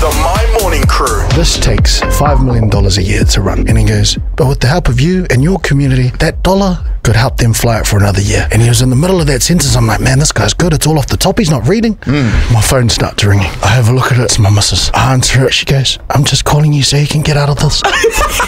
The My Morning Crew. This takes $5 million a year to run. And he goes, but with the help of you and your community, that dollar could help them fly it for another year. And he was in the middle of that sentence. I'm like, man, this guy's good. It's all off the top. He's not reading. My phone starts ringing. I have a look at it. It's my missus. I answer it. She goes, I'm just calling you so you can get out of this.